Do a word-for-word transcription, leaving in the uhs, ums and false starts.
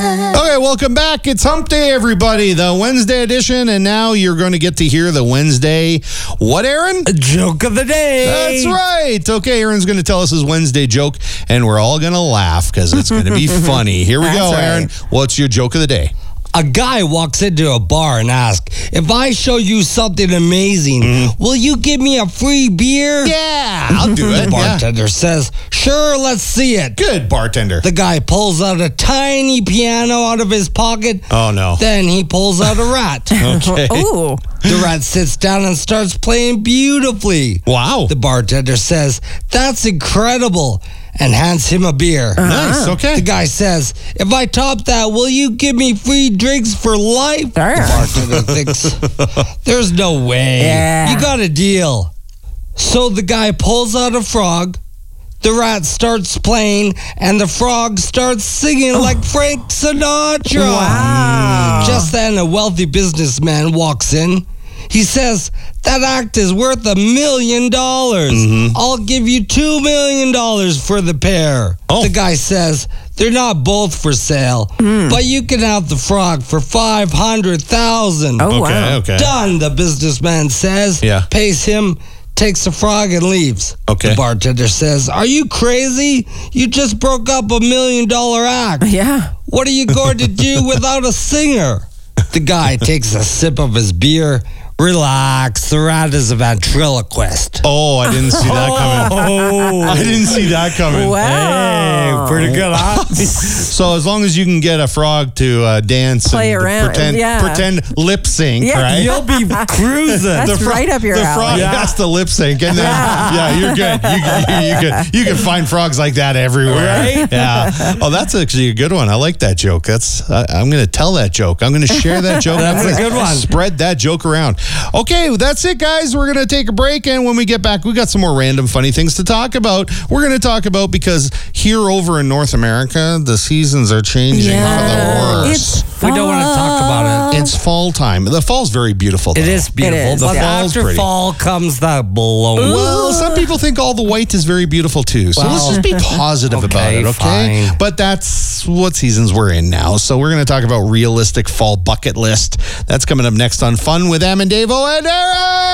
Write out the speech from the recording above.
Okay, welcome back. It's Hump Day, everybody. The Wednesday edition, and now you're going to get to hear the Wednesday, what, Aaron? Joke of the day. That's right. Okay, Aaron's going to tell us his Wednesday joke, and we're all going to laugh because it's going to be funny. Here we That's go, right. Aaron. What's your joke of the day? A guy walks into a bar and asks, if I show you something amazing, Mm-hmm. will you give me a free beer? Yeah, I'll do it. The Yeah. bartender says, sure, let's see it. Good, bartender. The guy pulls out a tiny piano out of his pocket. Oh, no. Then he pulls out a rat. Okay. Ooh. The rat sits down and starts playing beautifully. Wow. The bartender says, that's incredible, and hands him a beer. Nice, okay. The guy says, if I top that, will you give me free drinks for life? Sure. The bartender thinks, there's no way. Yeah. You got a deal. So the guy pulls out a frog. The rat starts playing, and the frog starts singing like Frank Sinatra. Wow. Just then, a wealthy businessman walks in. He says, that act is worth a million dollars. I'll give you two million dollars for the pair. Oh. The guy says, they're not both for sale, but you can have the frog for five hundred thousand dollars. Oh, Okay, wow. okay. Done, the businessman says. Yeah. Pays him, takes the frog, and leaves. Okay. The bartender says, are you crazy? You just broke up a million dollar act. Yeah. What are you going to do without a singer? The guy takes a sip of his beer. Relax, the rat is a ventriloquist. Oh, I didn't see that coming. I didn't see that coming. Wow. Pretty good, huh? So as long as you can get a frog to uh, dance Play and around, pretend, yeah. pretend lip sync, Yeah. right? You'll be cruising. That's fro- right up your the frog alley. has to lip sync, and then yeah, you're good. You, you, you can you can find frogs like that everywhere. Right? Yeah. Oh, that's actually a good one. I like that joke. That's I, I'm going to tell that joke. I'm going to share that joke. That's I'm a gonna good one. Spread that joke around. Okay, that's it, guys. We're going to take a break, and when we get back, we got some more random funny things to talk about. We're going to talk about because here over in North America, the seasons are changing Yeah. for the worse. It's We don't want to talk about it. It's fall time. The fall's very beautiful. It though. is beautiful. It is, But yeah. after Fall's pretty. fall comes the balloon. Well, some people think all the white is very beautiful too. So let's Well, just be positive about okay, it, okay? fine. But that's what seasons we're in now. So we're going to talk about realistic fall bucket list. That's coming up next on Fun with Em and Dave O and Aaron.